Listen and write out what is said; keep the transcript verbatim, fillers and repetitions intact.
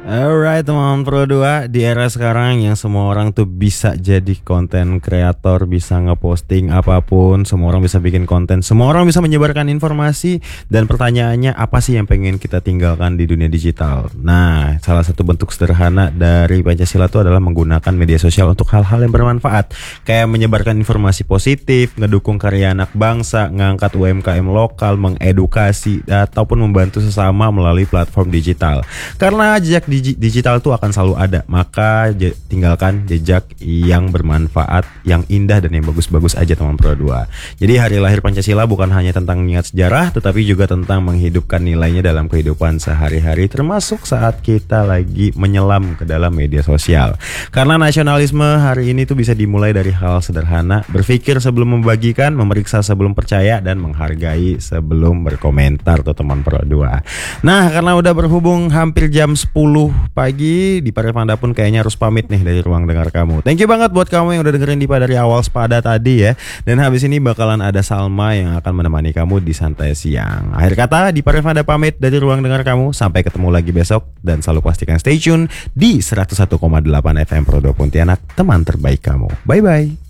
Alright teman Pro dua, di era sekarang yang semua orang tuh bisa jadi konten kreator, bisa ngeposting apapun, semua orang bisa bikin konten, semua orang bisa menyebarkan informasi. Dan pertanyaannya, apa sih yang pengen kita tinggalkan di dunia digital? Nah, salah satu bentuk sederhana dari Pancasila itu adalah menggunakan media sosial untuk hal-hal yang bermanfaat, kayak menyebarkan informasi positif, ngedukung karya anak bangsa, ngangkat U M K M lokal, mengedukasi, ataupun membantu sesama melalui platform digital. Karena jejak digital itu akan selalu ada, maka je, tinggalkan jejak yang bermanfaat, yang indah dan yang bagus-bagus aja teman Pro dua. Jadi hari lahir Pancasila bukan hanya tentang niat sejarah, tetapi juga tentang menghidupkan nilainya dalam kehidupan sehari-hari, termasuk saat kita lagi menyelam ke dalam media sosial. Karena nasionalisme hari ini tuh bisa dimulai dari hal sederhana, berpikir sebelum membagikan, memeriksa sebelum percaya, dan menghargai sebelum berkomentar tuh teman Pro dua. Nah, karena udah berhubung hampir jam sepuluh pagi, di Parevanda pun kayaknya harus pamit nih dari ruang dengar kamu. Thank you banget buat kamu yang udah dengerin Dipa dari awal sepada tadi ya. Dan habis ini bakalan ada Salma yang akan menemani kamu di santai siang. Akhir kata, di Parevanda pamit dari ruang dengar kamu. Sampai ketemu lagi besok, dan selalu pastikan stay tune di seratus satu koma delapan F M Pro dua Pontianak, teman terbaik kamu. Bye bye.